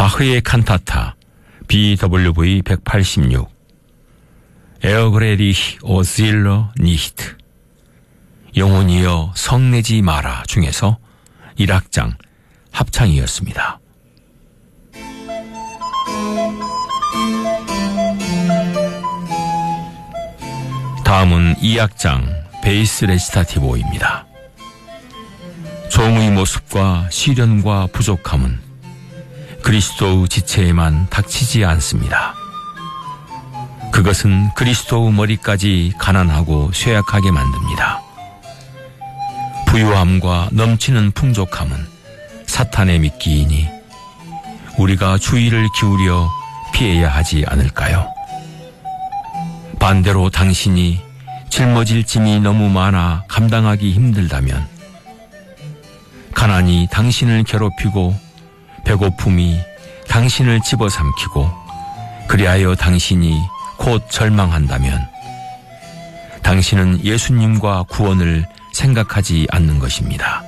바흐의 칸타타 BWV 186 에어그레리히 오실러 니히트 영혼이여 성내지 마라 중에서 1악장 합창이었습니다. 다음은 2악장 베이스 레시타티보입니다. 종의 모습과 시련과 부족함은 그리스도의 지체에만 닥치지 않습니다. 그것은 그리스도의 머리까지 가난하고 쇠약하게 만듭니다. 부유함과 넘치는 풍족함은 사탄의 미끼이니 우리가 주의를 기울여 피해야 하지 않을까요? 반대로 당신이 짊어질 짐이 너무 많아 감당하기 힘들다면 가난이 당신을 괴롭히고 배고픔이 당신을 집어삼키고 그리하여 당신이 곧 절망한다면 당신은 예수님과 구원을 생각하지 않는 것입니다.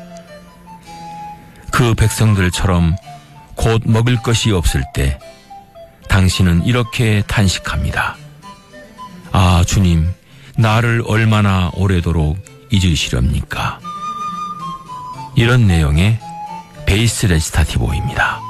그 백성들처럼 곧 먹을 것이 없을 때 당신은 이렇게 탄식합니다. 아, 주님, 나를 얼마나 오래도록 잊으시렵니까? 이런 내용의 베이스 레시타티보입니다.